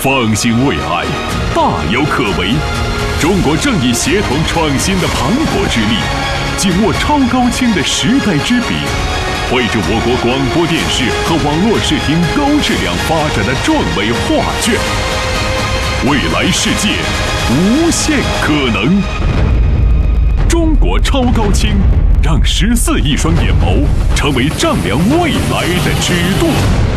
方兴未艾，大有可为。中国正以协同创新的磅礴之力，紧握超高清的时代之笔，绘制我国广播电视和网络视听高质量发展的壮伟画卷。未来世界无限可能。中国超高清，让14亿双眼眸成为丈量未来的尺度。